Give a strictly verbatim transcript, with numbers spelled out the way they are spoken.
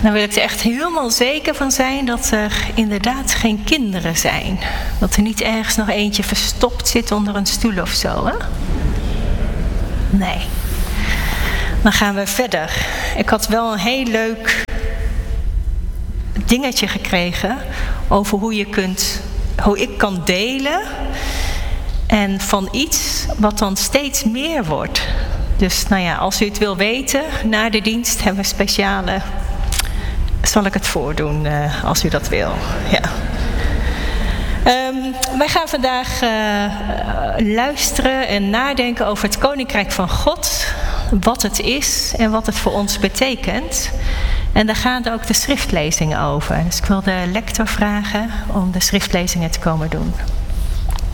Dan wil ik er echt helemaal zeker van zijn dat er inderdaad geen kinderen zijn. Dat er niet ergens nog eentje verstopt zit onder een stoel of zo, hè? Nee. Dan gaan we verder. Ik had wel een heel leuk dingetje gekregen over hoe je kunt, hoe ik kan delen en van iets wat dan steeds meer wordt. Dus nou ja, als u het wil weten, na de dienst hebben we een speciale, zal ik het voordoen uh, als u dat wil. Ja. Um, wij gaan vandaag uh, luisteren en nadenken over het Koninkrijk van God, wat het is en wat het voor ons betekent. En daar gaan ook de schriftlezingen over. Dus ik wil de lector vragen om de schriftlezingen te komen doen.